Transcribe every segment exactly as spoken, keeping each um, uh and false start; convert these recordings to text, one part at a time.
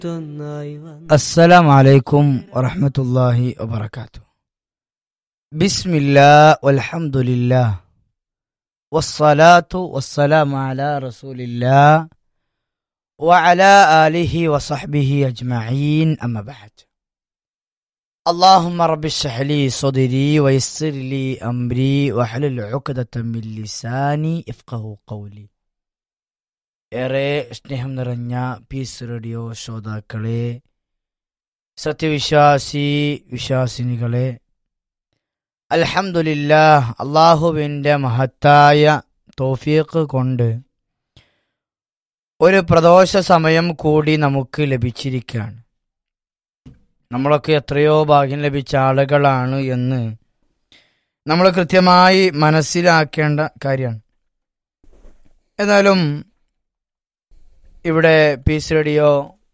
അസ്സലാമു അലൈക്കും വറഹ്മത്തുള്ളാഹി വബറകാതുഹു. ബിസ്മില്ലാഹ് വൽഹംദുലില്ലാഹ് വസ്സലാത്തു വസ്സലാമു അലാ റസൂലില്ലാഹ് വഅലാ ആലിഹി വസഹ്ബിഹി അജ്മഈൻ അമ്മാ ബഅദ്. അല്ലാഹുമ്മ റബ്ബി ഇശ്റഹ് ലി സദ്രി വയസ്സിർ ലി അംരി വഹ്ലുൽ ഉഖ്ദത മിൻ ലിസാനി യഫ്ഖഹു ഖൗലി. ഏറെ സ്നേഹം നിറഞ്ഞ പീസ് റേഡിയോ ശ്രോതാക്കളെ, സത്യവിശ്വാസി വിശ്വാസിനികളെ, അൽഹംദുലില്ലാഹ് അള്ളാഹുവിൻ്റെ മഹത്തായ തൗഫീഖ് കൊണ്ട് ഒരു പ്രദോഷ സമയം കൂടി നമുക്ക് ലഭിച്ചിരിക്കുകയാണ്. നമ്മളൊക്കെ എത്രയോ ഭാഗ്യം ലഭിച്ച ആളുകളാണ് എന്ന് നമ്മൾ കൃത്യമായി മനസ്സിലാക്കേണ്ട കാര്യമാണ്. എന്നാലും ഇവിടെ പീസ് റേഡിയോ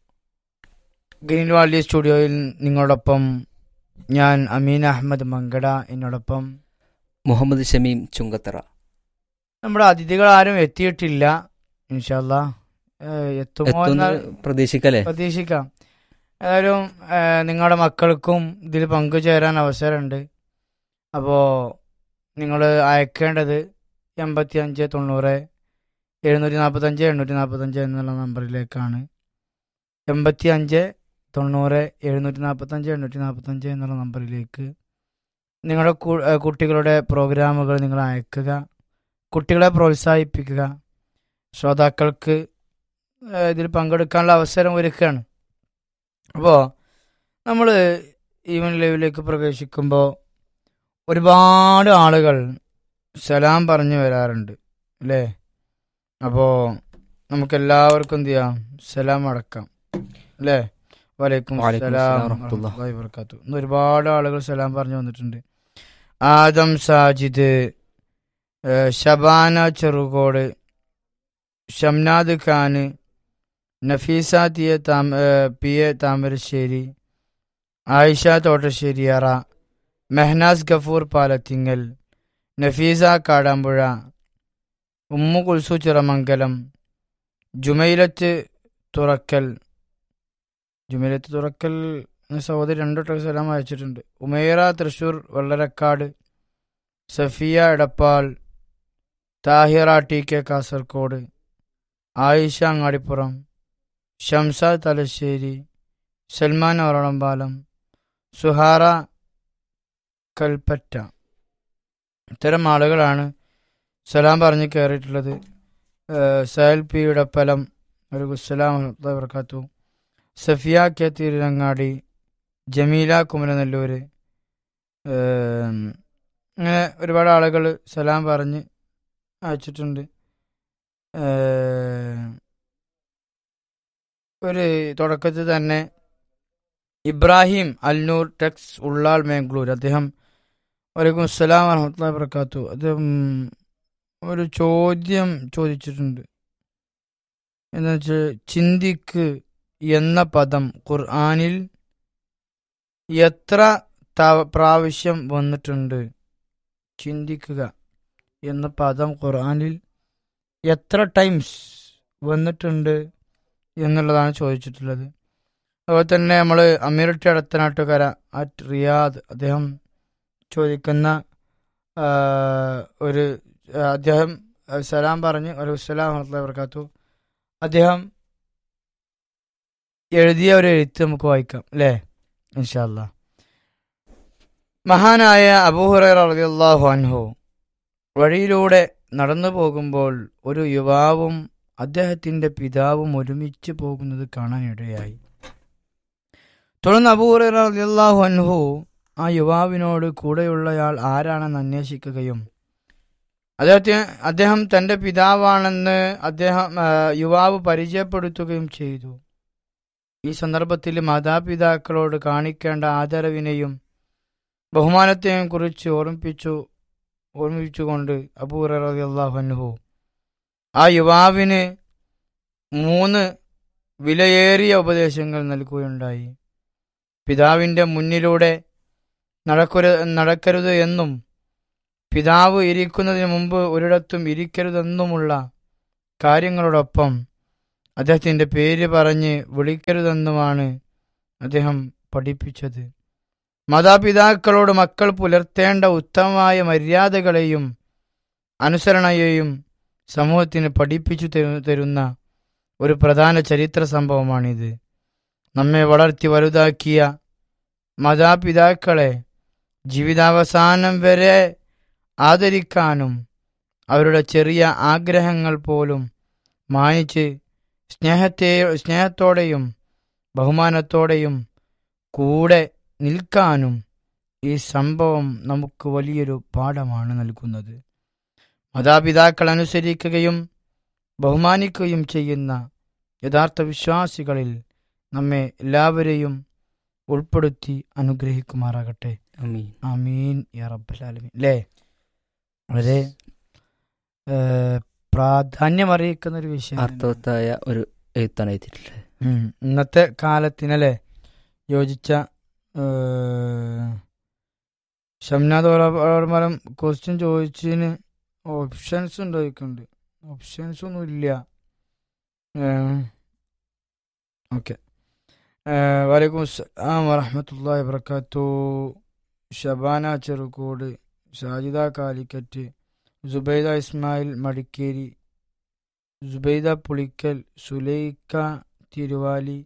ഗ്രീൻ വാലി സ്റ്റുഡിയോയിൽ നിങ്ങളോടൊപ്പം ഞാൻ അമീൻ അഹമ്മദ് മങ്കട, എന്നോടൊപ്പം മുഹമ്മദ് ഷമീം ചുങ്കത്തറ. നമ്മുടെ അതിഥികൾ ആരും എത്തിയിട്ടില്ല. ഇൻഷാ അല്ലാഹ് എത്തുമോ എന്ന് പ്രതീക്ഷിക്കല്ലേ പ്രതീക്ഷിക്കാം. ഏതായാലും നിങ്ങളുടെ മക്കൾക്കും ഇതിൽ പങ്കുചേരാൻ അവസരമുണ്ട്. അപ്പോൾ നിങ്ങൾ അയക്കേണ്ടത് എൺപത്തി അഞ്ച് തൊണ്ണൂറ് എഴുന്നൂറ്റി നാൽപ്പത്തഞ്ച് എണ്ണൂറ്റി നാൽപ്പത്തഞ്ച് എന്നുള്ള നമ്പറിലേക്കാണ്. എൺപത്തി അഞ്ച് തൊണ്ണൂറ് എഴുന്നൂറ്റി നാൽപ്പത്തഞ്ച് എണ്ണൂറ്റി നാൽപ്പത്തഞ്ച് എന്നുള്ള നമ്പറിലേക്ക് നിങ്ങളുടെ കുട്ടികളുടെ പ്രോഗ്രാമുകൾ നിങ്ങൾ അയക്കുക. കുട്ടികളെ പ്രോത്സാഹിപ്പിക്കുക. ശ്രോതാക്കൾക്ക് ഇതിൽ പങ്കെടുക്കാനുള്ള അവസരം ഒരുക്കുകയാണ്. അപ്പോൾ നമ്മൾ ഈവൻ ലൈവിലേക്ക് പ്രവേശിക്കുമ്പോൾ ഒരുപാട് ആളുകൾ സലാം പറഞ്ഞു വരാറുണ്ട് അല്ലേ? അപ്പോൾ നമുക്കെല്ലാവർക്കും എന്ത് ചെയ്യാം, സലാം അടക്കാം അല്ലേ? വലൈക്കും സലാം വറഹ്മത്തുള്ളാഹി വബറകാതുഹു. ഇന്ന് ഒരുപാട് ആളുകൾ സലാം പറഞ്ഞു വന്നിട്ടുണ്ട്. ആദം സാജിദ്, ഷബാന ചെറുകോട്, ഷംനാദ് ഖാന്, നഫീസ തി A താമ P A Thamarassery, Ayisha Thottasseriyara, Mehnaz Gafoor Palathingal, Nafeesa Kadampuzha, Umm Kulsu Chiramangalam, Jumailath തുറക്കൽ Jumailath തുറക്കൽ സഹോദരി രണ്ടോട്ടൊക്കെ സലാം അയച്ചിട്ടുണ്ട്. ഉമൈറ തൃശൂർ വെള്ളരക്കാട്, സഫിയ എടപ്പാൾ, താഹിറ ടി കെ കാസർഗോഡ്, ആയിഷ അങ്ങാടിപ്പുറം, ഷംസ തലശ്ശേരി, സൽമാൻ ഒറളമ്പാലം, സുഹാറ കൽപ്പറ്റ, ഇത്തരം ആളുകളാണ് സലാം പറഞ്ഞ് കയറിയിട്ടുള്ളത്. സഹൽ പി ഇടപ്പലം, വലൈക്കുസ്സലാം വറഹ്മത്തുള്ളാഹി വബറകാതുഹു, സഫിയ കെ തിരുരങ്ങാടി, ജമീല കുമരനെല്ലൂർ, അങ്ങനെ ഒരുപാട് ആളുകൾ സലാം പറഞ്ഞ് അയച്ചിട്ടുണ്ട്. ഒരു തുടക്കത്തിൽ തന്നെ ഇബ്രാഹിം അൽനൂർ ടെക്സ് ഉള്ളാൾ മേങ്കളൂർ, അദ്ദേഹം വലൈക്കും അസ്സലാം വറഹ്മത്തുള്ളാഹി വബറകാതുഹു, അദ്ദേഹം ഒരു ചോദ്യം ചോദിച്ചിട്ടുണ്ട്. എന്ന് വെച്ചാൽ ചിന്തിക്ക് എന്ന പദം ഖുർആനിൽ എത്ര പ്രാവശ്യം വന്നിട്ടുണ്ട്? ചിന്തിക്കുക എന്ന പദം ഖുർആനിൽ എത്ര ടൈംസ് വന്നിട്ടുണ്ട് എന്നുള്ളതാണ് ചോദിച്ചിട്ടുള്ളത്. അതുപോലെ തന്നെ നമ്മൾ അമീർട്ടി അടുത്തനാട്ടുകര അറ്റ് റിയാദ്, അദ്ദേഹം ചോദിക്കുന്ന ഒരു അദ്ദേഹം സലാം പറഞ്ഞ് വലൈക്കുസ്സലാം വറഹ്മത്തുള്ളാഹി വബറകാതുഹു, അദ്ദേഹം എഴുതിയ ഒരു എഴുത്ത് നമുക്ക് വായിക്കാം അല്ലേ? ഇൻഷാ അല്ലാഹ്. മഹാനായ അബൂ ഹുറൈറ റളിയല്ലാഹു അൻഹു വഴിയിലൂടെ നടന്നു പോകുമ്പോൾ ഒരു യുവാവും അദ്ദേഹത്തിന്റെ പിതാവും ഒരുമിച്ച് പോകുന്നത് കാണാനിടയായി. തുടർന്ന് അബൂ ഹുറൈറ റളിയല്ലാഹു അൻഹു ആ യുവാവിനോട് കൂടെയുള്ളയാൾ ആരാണെന്ന് അന്വേഷിക്കുകയും അദ്ദേഹത്തിന് അദ്ദേഹം തൻ്റെ പിതാവാണെന്ന് അദ്ദേഹം യുവാവ് പരിചയപ്പെടുത്തുകയും ചെയ്തു. ഈ സന്ദർഭത്തിൽ മാതാപിതാക്കളോട് കാണിക്കേണ്ട ആദരവിനെയും ബഹുമാനത്തെയും കുറിച്ച് ഓർമ്മിപ്പിച്ചു ഓർമ്മിപ്പിച്ചുകൊണ്ട് അബൂ ഹുറൈറ റളിയല്ലാഹു അൻഹു ആ യുവാവിന് മൂന്ന് വിലയേറിയ ഉപദേശങ്ങൾ നൽകുകയുണ്ടായി. പിതാവിൻ്റെ മുന്നിലൂടെ നടക്കരുത് നടക്കരുത് എന്നും പിതാവ് ഇരിക്കുന്നതിന് മുമ്പ് ഒരിടത്തും ഇരിക്കരുതെന്നുമുള്ള കാര്യങ്ങളോടൊപ്പം അദ്ദേഹത്തിൻ്റെ പേര് പറഞ്ഞ് വിളിക്കരുതെന്നുമാണ് അദ്ദേഹം പഠിപ്പിച്ചത്. മാതാപിതാക്കളോട് മക്കൾ പുലർത്തേണ്ട ഉത്തമമായ മര്യാദകളെയും അനുസരണയെയും സമൂഹത്തിന് പഠിപ്പിച്ചു തരുന്ന ഒരു പ്രധാന ചരിത്ര സംഭവമാണിത്. നമ്മെ വളർത്തി വലുതാക്കിയ മാതാപിതാക്കളെ ജീവിതാവസാനം വരെ ആദരിക്കാനും അവരുടെ ചെറിയ ആഗ്രഹങ്ങൾ പോലും മാനിച്ച് സ്നേഹത്തെ സ്നേഹത്തോടെയും ബഹുമാനത്തോടെയും കൂടെ നിൽക്കാനും ഈ സംഭവം നമുക്ക് വലിയൊരു പാഠമാണ് നൽകുന്നത്. മാതാപിതാക്കൾ അനുസരിക്കുകയും ബഹുമാനിക്കുകയും ചെയ്യുന്ന യഥാർത്ഥ വിശ്വാസികളിൽ നമ്മെ എല്ലാവരെയും ഉൾപ്പെടുത്തി അനുഗ്രഹിക്കുമാറാകട്ടെ. ആമീൻ. ആമീൻ യാ റബ്ബൽ ആലമീൻ. അല്ലേ, വളരെ പ്രാധാന്യമറിയിക്കുന്ന ഒരു വിഷയം, അർത്ഥവത്തായ ഒരു എഴുത്താണ് എഴുതിയിട്ടുള്ളത്. ഇന്നത്തെ കാലത്തിനല്ലേ യോജിച്ച ഷംനാഥ് ഓർമലം ക്വസ്റ്റ്യൻ ചോദിച്ചതിന് ഓപ്ഷൻസ് ഉണ്ടോ ചോദിക്കുന്നുണ്ട്. ഓപ്ഷൻസ് ഒന്നും ഇല്ല. ഓക്കെ. വലൈക്കും അസ്സലാം വറഹ്മത്തുള്ളാഹി വബറകാത്തു. ഷബാന ചെറുകോട്, ഷാജിദ കാലിക്കറ്റ്, സുബൈദ ഇസ്മായിൽ മടിക്കേരി, സുബൈദ പുളിക്കൽ, സുലൈക്ക തിരുവാലി,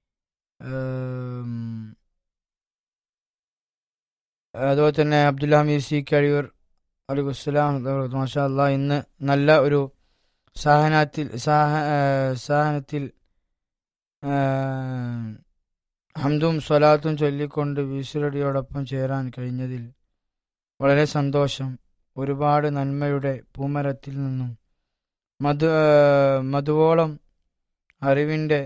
അതുപോലെ തന്നെ അബ്ദുൽ ഹമീദ് സി കഴിയൂർ. വലൈക്കും അസ്സലാം. മാഷാ അല്ലാഹ്. ഇന്ന് നല്ല ഒരു സാഹനത്തിൽ സാഹനത്തിൽ ഹംദും സ്വലാത്തും ചൊല്ലിക്കൊണ്ട് വിസുരടിയോടൊപ്പം ചേരാൻ കഴിഞ്ഞതിൽ വളരെ സന്തോഷം. ഒരുപാട് നന്മയുടെ പൂമരത്തിൽ നിന്നും മധു മധുവോളം അറിവിൻ്റെ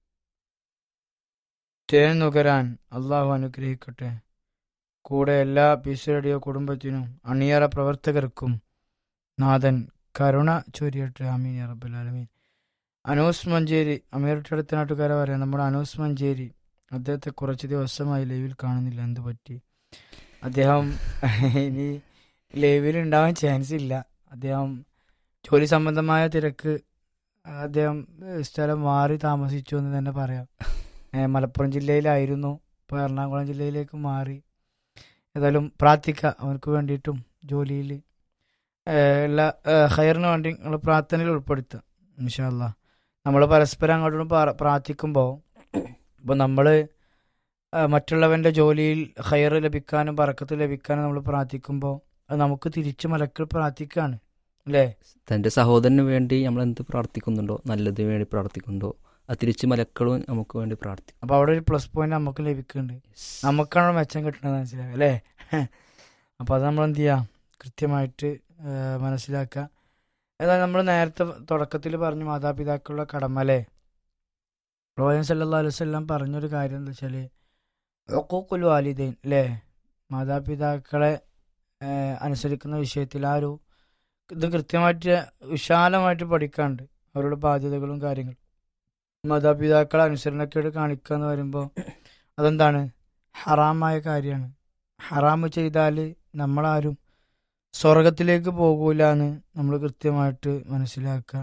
തേൻ നുകരാൻ അള്ളാഹു അനുഗ്രഹിക്കട്ടെ. കൂടെ എല്ലാ പീസ് റേഡിയോ കുടുംബത്തിനും അണിയറ പ്രവർത്തകർക്കും നാഥൻ കരുണ ചൊരിയട്ടെ. ആമീൻ യാ റബ്ബൽ ആലമീൻ. അനൂസ് മഞ്ചേരി, അമീറിൻ്റെ അടുത്ത നാട്ടുകാരെ പറയാം. നമ്മുടെ അനൂസ് മഞ്ചേരി, അദ്ദേഹത്തെ കുറച്ച് ദിവസമായി ലൈവിൽ കാണുന്നില്ല. എന്ത് പറ്റി? അദ്ദേഹം ഇനി ലൈവിൽ ഉണ്ടാവാൻ ചാൻസ് ഇല്ല. അദ്ദേഹം ജോലി സംബന്ധമായ തിരക്ക്, അദ്ദേഹം സ്ഥലം മാറി താമസിച്ചു എന്ന് തന്നെ പറയാം. മലപ്പുറം ജില്ലയിലായിരുന്നു, ഇപ്പോൾ എറണാകുളം ജില്ലയിലേക്ക് മാറി. ഏതായാലും പ്രാർത്ഥിക്കുക അവർക്ക് വേണ്ടിയിട്ടും, ജോലിയിൽ എല്ലാ ഖൈറിന് വേണ്ടി നിങ്ങൾ പ്രാർത്ഥനയിൽ ഉൾപ്പെടുത്തുക ഇൻഷാ അല്ലാഹ്. നമ്മൾ പരസ്പരം അങ്ങോട്ടും പ്രാർത്ഥിക്കുമ്പോൾ, ഇപ്പോൾ നമ്മൾ മറ്റുള്ളവൻ്റെ ജോലിയിൽ ഖൈർ ലഭിക്കാനും ബറക്കത്ത് ലഭിക്കാനും നമ്മൾ പ്രാർത്ഥിക്കുമ്പോൾ അത് നമുക്ക് തിരിച്ചു മലക്കൾ പ്രാർത്ഥിക്കുകയാണ്, അല്ലേ? തൻ്റെ സഹോദരന് വേണ്ടി നമ്മൾ എന്ത് പ്രാർത്ഥിക്കുന്നുണ്ടോ, നല്ലതിന് വേണ്ടി പ്രാർത്ഥിക്കുന്നുണ്ടോ, അത് തിരിച്ച് മലക്കളും നമുക്ക് വേണ്ടി പ്രാർത്ഥിക്കും. അപ്പോൾ അവിടെ ഒരു പ്ലസ് പോയിന്റ് നമുക്ക് ലഭിക്കുന്നുണ്ട്, നമുക്കാണ് മെച്ചം കിട്ടുന്നത്, മനസ്സിലാക്കുക അല്ലേ? അപ്പോൾ അത് നമ്മൾ എന്ത് ചെയ്യുക, കൃത്യമായിട്ട് മനസ്സിലാക്കുക. ഏതായാലും നമ്മൾ നേരത്തെ തുടക്കത്തിൽ പറഞ്ഞു മാതാപിതാക്കളുടെ കടമ, അല്ലേ? പ്രവാചകൻ സല്ലല്ലാഹു അലൈഹി വസല്ലം പറഞ്ഞൊരു കാര്യം എന്താ വെച്ചാൽ ഉഖൂഖുൽ വാലിദൈൻ, അല്ലേ? മാതാപിതാക്കളെ അനുസരിക്കുന്ന വിഷയത്തിൽ ആ ഒരു ഇത് കൃത്യമായിട്ട് വിശാലമായിട്ട് പഠിക്കാണ്ട് അവരുടെ ബാധ്യതകളും കാര്യങ്ങളും. മാതാപിതാക്കളെ അനുസരണക്കേട് കാണിക്കുക എന്ന് പറയുമ്പോൾ അതെന്താണ്? ഹറാമായ കാര്യമാണ്. ഹറാമ് ചെയ്താൽ നമ്മളാരും സ്വർഗത്തിലേക്ക് പോകൂല എന്ന് നമ്മൾ കൃത്യമായിട്ട് മനസ്സിലാക്കുക.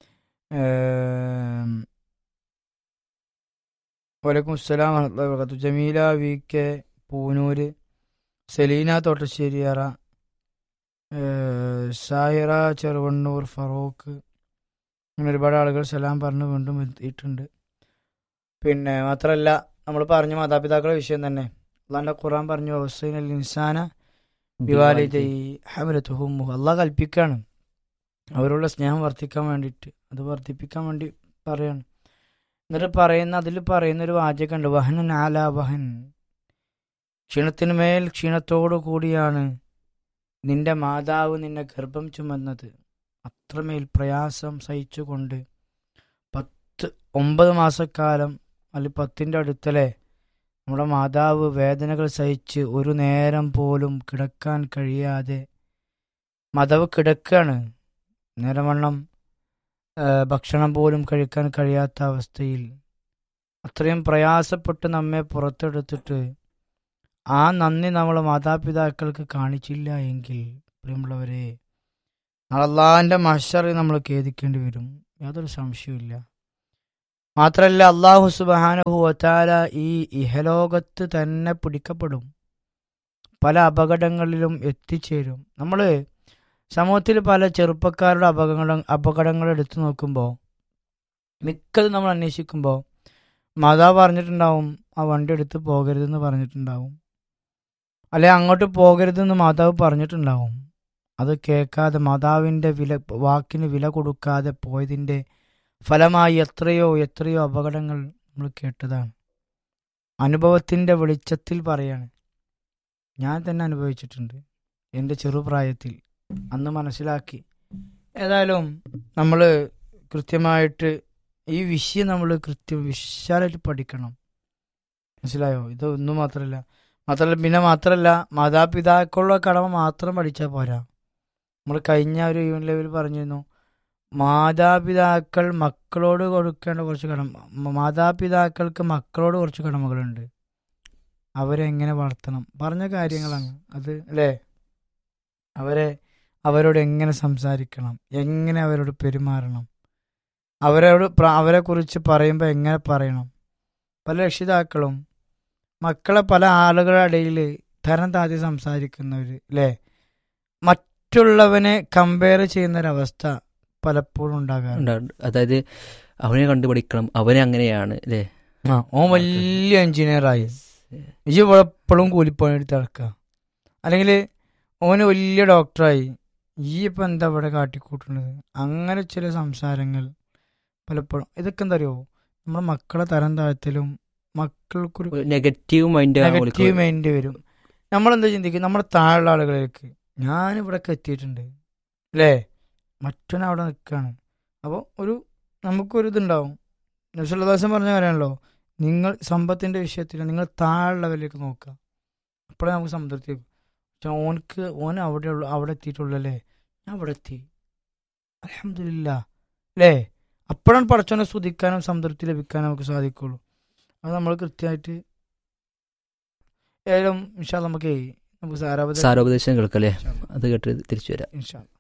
വലൈക്കും അസ്സലാം വറഹ്മത്തുള്ളാഹി വബറകാതുഹു. ജമീല വി കെ പൂനൂര്, സെലീന തോട്ടശ്ശേരിയറ, സാഹിറ ചെറുവണ്ണൂർ, ഫറൂഖ്, അങ്ങനെ ഒരുപാട് ആളുകൾ സലാം പറഞ്ഞ് വീണ്ടും എത്തിയിട്ടുണ്ട്. പിന്നെ മാത്രമല്ല നമ്മൾ പറഞ്ഞു മാതാപിതാക്കളുടെ വിഷയം തന്നെ അള്ളാഹുവിൻ്റെ ഖുർആൻ പറഞ്ഞു വസൈനൽ ഇൻസാന ബിവാലിദൈഹി ഹമലത്തുഹു ഉമ്മുഹു. അള്ളാഹ് കൽപ്പിക്കുകയാണ് അവരോടുള്ള സ്നേഹം വർദ്ധിക്കാൻ വേണ്ടിയിട്ട്, അത് വർദ്ധിപ്പിക്കാൻ വേണ്ടി പറയാണ്. എന്നിട്ട് പറയുന്ന അതിൽ പറയുന്നൊരു വാചകമുണ്ട്, വഹനൻ ആല വഹൻ, ക്ഷീണത്തിന് മേൽ ക്ഷീണത്തോടു കൂടിയാണ് നിന്റെ മാതാവ് നിന്നെ ഗർഭം ചുമന്നത്. അത്രമേൽ പ്രയാസം സഹിച്ചുകൊണ്ട് പത്ത് ഒമ്പത് മാസക്കാലം അല്ലെങ്കിൽ പത്തിൻ്റെ അടുത്തല്ലേ നമ്മുടെ മാതാവ് വേദനകൾ സഹിച്ച് ഒരു നേരം പോലും കിടക്കാൻ കഴിയാതെ മാതാവ് കിടക്കുകയാണ്. നേരവണ്ണം ഭക്ഷണം പോലും കഴിക്കാൻ കഴിയാത്ത അവസ്ഥയിൽ അത്രയും പ്രയാസപ്പെട്ട് നമ്മെ പുറത്തെടുത്തിട്ട് ആ നന്ദി നമ്മൾ മാതാപിതാക്കൾക്ക് കാണിച്ചില്ല എങ്കിൽ പ്രിയമുള്ളവരെ അള്ളാഹിൻ്റെ മഹ്ശറിൽ നമ്മൾ ഖേദിക്കേണ്ടി വരും, യാതൊരു സംശയവുമില്ല. മാത്രമല്ല അള്ളാഹു സുബ്ഹാനഹു വ തആല ഈ ഇഹലോകത്ത് തന്നെ പിടിക്കപ്പെടും, പല അപകടങ്ങളിലും എത്തിച്ചേരും. നമ്മൾ സമൂഹത്തിൽ പല ചെറുപ്പക്കാരുടെ അപകടങ്ങൾ അപകടങ്ങൾ എടുത്തു നോക്കുമ്പോൾ മിക്കതും നമ്മൾ അന്വേഷിക്കുമ്പോൾ മാതാവ് പറഞ്ഞിട്ടുണ്ടാവും ആ വണ്ടി എടുത്ത് പോകരുതെന്ന് പറഞ്ഞിട്ടുണ്ടാവും, അല്ലെ അങ്ങോട്ട് പോകരുതെന്ന് മാതാവ് പറഞ്ഞിട്ടുണ്ടാവും. അത് കേൾക്കാതെ മാതാവിൻ്റെ വില വാക്കിന് വില കൊടുക്കാതെ പോയതിൻ്റെ ഫലമായി എത്രയോ എത്രയോ അപകടങ്ങൾ നമ്മൾ കേട്ടതാണ്. അനുഭവത്തിൻ്റെ വെളിച്ചത്തിൽ പറയാണ്, ഞാൻ തന്നെ അനുഭവിച്ചിട്ടുണ്ട് എൻ്റെ ചെറുപ്രായത്തിൽ, അന്ന് മനസ്സിലാക്കി. ഏതായാലും നമ്മൾ കൃത്യമായിട്ട് ഈ വിഷയം നമ്മൾ കൃത്യം വിശാലമായിട്ട് പഠിക്കണം, മനസ്സിലായോ? ഇത് ഒന്നും മാത്രമല്ല മാത്രമല്ല പിന്നെ മാത്രമല്ല മാതാപിതാക്കളുടെ കടമ മാത്രം പഠിച്ചാൽ പോരാ. നമ്മൾ കഴിഞ്ഞ ഒരു യൂൺ ലെവൽ പറഞ്ഞിരുന്നു, മാതാപിതാക്കൾ മക്കളോട് കൊടുക്കേണ്ട കുറച്ച് കടമ, മാതാപിതാക്കൾക്ക് മക്കളോട് കുറച്ച് കടമകളുണ്ട്, അവരെങ്ങനെ വളർത്തണം പറഞ്ഞ കാര്യങ്ങളാണ് അത്, അല്ലേ? അവരെ അവരോട് എങ്ങനെ സംസാരിക്കണം, എങ്ങനെ അവരോട് പെരുമാറണം, അവരോട് അവരെ കുറിച്ച് പറയുമ്പോൾ എങ്ങനെ പറയണം. പല രക്ഷിതാക്കളും മക്കളെ പല ആളുകളുടെ ഇടയിൽ തരം താഴ്ത്തി സംസാരിക്കുന്നവർ, അല്ലേ? മറ്റുള്ളവനെ കമ്പയർ ചെയ്യുന്നൊരവസ്ഥ പലപ്പോഴും ഉണ്ടാകാറുണ്ട്. അതായത് അവനെ കണ്ടുപിടിക്കണം, അവനെ അങ്ങനെയാണ്, അല്ലേ? ആ ഓൻ വലിയ എഞ്ചിനീയറായി, ഈ എപ്പോഴും കൂലിപ്പണി എടുത്ത് നടക്കുക, അല്ലെങ്കിൽ ഓന് വലിയ ഡോക്ടറായി, ഈ ഇപ്പം എന്താ ഇവിടെ കാട്ടിക്കൂട്ടുന്നത്, അങ്ങനെ ചില സംസാരങ്ങൾ പലപ്പോഴും. ഇതൊക്കെ എന്താ അറിയോ, നമ്മുടെ മക്കളെ തരം താഴ്ത്തലും മക്കൾക്കൊരു നെഗറ്റീവ് മൈൻഡ് നെഗറ്റീവ് മൈൻഡ് വരും. നമ്മളെന്താ ചിന്തിക്കും, നമ്മുടെ താഴെയുള്ള ആളുകളിലേക്ക് ഞാനിവിടൊക്കെ എത്തിയിട്ടുണ്ട്, അല്ലേ? മറ്റവൻ അവിടെ നിൽക്കുകയാണ്. അപ്പോൾ ഒരു നമുക്കൊരു ഇതുണ്ടാവും. നബിസ്വല്ലല്ലാഹു പറഞ്ഞ കാര്യമാണല്ലോ, നിങ്ങൾ സമ്പത്തിൻ്റെ വിഷയത്തിൽ നിങ്ങൾ താഴെയുള്ളവരിലേക്ക് നോക്കുക, അപ്പോഴേ നമുക്ക് സംതൃപ്തി. പക്ഷെ ഓനക്ക് ഓൻ അവിടെ ഉള്ളു അവിടെ എത്തിയിട്ടുള്ളൂ, അല്ലേ? ഞാൻ അവിടെ എത്തി, അൽഹംദുലില്ലാ, അല്ലേ? അപ്പോഴാണ് പടച്ചവനെ സ്തുതിക്കാനും സംതൃപ്തി ലഭിക്കാനും നമുക്ക് സാധിക്കുള്ളൂ. അത് നമ്മൾ കൃത്യമായിട്ട് ഏതായാലും ഇൻഷാ അല്ലാഹ് നമുക്ക് നമുക്ക് സാരോപദേശം സാരോപദേശം കേൾക്കല്ലേ, അത് കേട്ട് തിരിച്ചു വരാം ഇൻഷാ അല്ലാഹ്.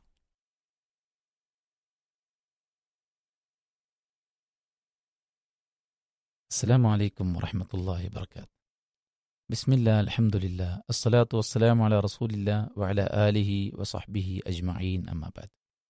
അസ്സലാമു അലൈക്കും വറഹ്മത്തുള്ളാഹി വബറകാതുഹു. ബിസ്മില്ലാ അൽഹംദുലില്ലാ അസ്സലാത്തു വസ്സലാമു അലാ റസൂലില്ലാ വഅലാ ആലിഹി വസഹ്ബിഹി അജ്മഈൻ, അമ്മാ ബഅദ്.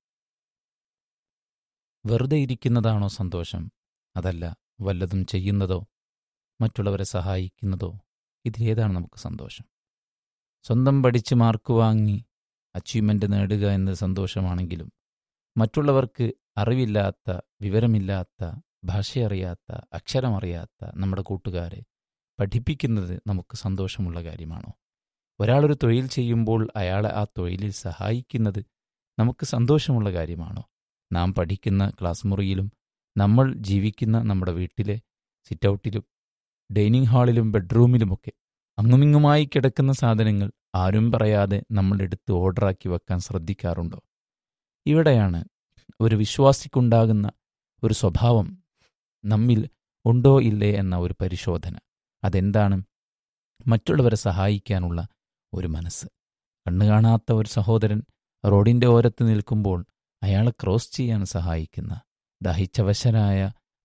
വെറുതെ ഇരിക്കുന്നതാണോ സന്തോഷം, അതല്ല വല്ലതും ചെയ്യുന്നതോ മറ്റുള്ളവരെ സഹായിക്കുന്നതോ? ഇതിലേതാണ് നമുക്ക് സന്തോഷം? സ്വന്തം പഠിച്ച് മാർക്ക് വാങ്ങി അച്ചീവ്മെൻ്റ് നേടുക എന്നത് സന്തോഷമാണെങ്കിലും മറ്റുള്ളവർക്ക് അറിവില്ലാത്ത, വിവരമില്ലാത്ത, ഭാഷയറിയാത്ത, അക്ഷരമറിയാത്ത നമ്മുടെ കൂട്ടുകാരെ പഠിപ്പിക്കുന്നത് നമുക്ക് സന്തോഷമുള്ള കാര്യമാണോ? ഒരാളൊരു തൊഴിൽ ചെയ്യുമ്പോൾ അയാളെ ആ തൊഴിലിൽ സഹായിക്കുന്നത് നമുക്ക് സന്തോഷമുള്ള കാര്യമാണോ? നാം പഠിക്കുന്ന ക്ലാസ് മുറിയിലും നമ്മൾ ജീവിക്കുന്ന നമ്മുടെ വീട്ടിലെ സിറ്റൗട്ടിലും ഡൈനിങ് ഹാളിലും ബെഡ്റൂമിലുമൊക്കെ അങ്ങുമിങ്ങുമായി കിടക്കുന്ന സാധനങ്ങൾ ആരും പറയാതെ നമ്മളെടുത്ത് ഓർഡറാക്കി വെക്കാൻ ശ്രദ്ധിക്കാറുണ്ടോ? ഇവിടെയാണ് ഒരു വിശ്വാസിക്കുണ്ടാകുന്ന ഒരു സ്വഭാവം നമ്മിൽ ഉണ്ടോ ഇല്ലേ എന്ന ഒരു പരിശോധന. അതെന്താണ്? മറ്റുള്ളവരെ സഹായിക്കാനുള്ള ഒരു മനസ്സ്. കണ്ണു കാണാത്ത ഒരു സഹോദരൻ റോഡിൻ്റെ ഓരത്ത് നിൽക്കുമ്പോൾ അയാളെ ക്രോസ് ചെയ്യാൻ സഹായിക്കുന്ന, ദഹിച്ചവശനായ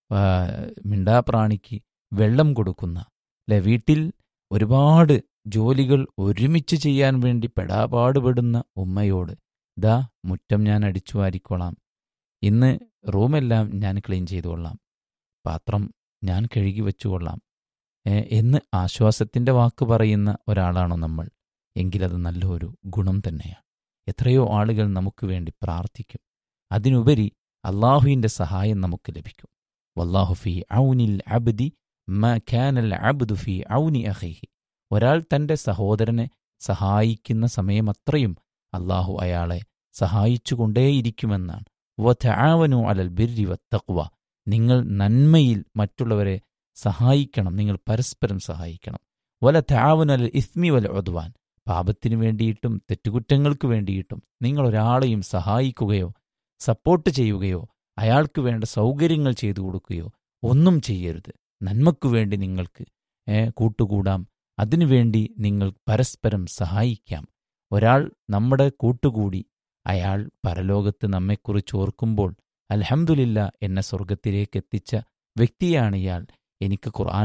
മിണ്ടാപ്രാണിക്ക് വെള്ളം കൊടുക്കുന്ന, അല്ലെ വീട്ടിൽ ഒരുപാട് ജോലികൾ ഒരുമിച്ച് ചെയ്യാൻ വേണ്ടി പെടാപാടുപെടുന്ന ഉമ്മയോട്, ദാ മുറ്റം ഞാൻ അടിച്ചു വാരിക്കൊള്ളാം, ഇന്ന് റൂമെല്ലാം ഞാൻ ക്ലീൻ ചെയ്തുകൊള്ളാം, പാത്രം ഞാൻ കഴുകി വെച്ചുകൊള്ളാം എന്ന് ആശ്വാസത്തിൻ്റെ വാക്ക് പറയുന്ന ഒരാളാണോ നമ്മൾ? എങ്കിലത് നല്ലൊരു ഗുണം തന്നെയാണ്. എത്രയോ ആളുകൾ നമുക്ക് വേണ്ടി പ്രാർത്ഥിക്കും. അതിനുപരി അള്ളാഹുവിൻ്റെ സഹായം നമുക്ക് ലഭിക്കും. വല്ലാഹു ഫീ ഔനിൽ അബ്ദി മാ കാനൽ അബ്ദു ഫീ ഔനി അഖീഹി. ഒരാൾ തൻ്റെ സഹോദരനെ സഹായിക്കുന്ന സമയമത്രയും അള്ളാഹു അയാളെ സഹായിച്ചുകൊണ്ടേയിരിക്കുമെന്നാണ്. വതആവനു അലൽ ബിർരി വത്തഖ്വ. നിങ്ങൾ നന്മയിൽ മറ്റുള്ളവരെ സഹായിക്കണം, നിങ്ങൾ പരസ്പരം സഹായിക്കണം. വല തആവനു അലൽ ഇസ്മി വൽ ഉദ്വാൻ. പാപത്തിനു വേണ്ടിയിട്ടും തെറ്റുകുറ്റങ്ങൾക്ക് വേണ്ടിയിട്ടും നിങ്ങൾ ഒരാളെയും സഹായിക്കുകയോ സപ്പോർട്ട് ചെയ്യുകയോ അയാൾക്ക് വേണ്ട സൗകര്യങ്ങൾ ചെയ്തു കൊടുക്കുകയോ ഒന്നും ചെയ്യരുത്. നന്മയ്ക്കു വേണ്ടി നിങ്ങൾക്ക് കൂട്ടുകൂടാം, അതിനുവേണ്ടി നിങ്ങൾ പരസ്പരം സഹായിക്കാം. ഒരാൾ നമ്മുടെ കൂട്ടുകൂടി അയാൾ പരലോകത്ത് നമ്മെക്കുറിച്ച് ഓർക്കുമ്പോൾ അൽഹംദുലില്ലാ എന്നെ സ്വർഗത്തിലേക്ക് എത്തിച്ച വ്യക്തിയാണ് ഇയാൾ, എനിക്ക് ഖുർആൻ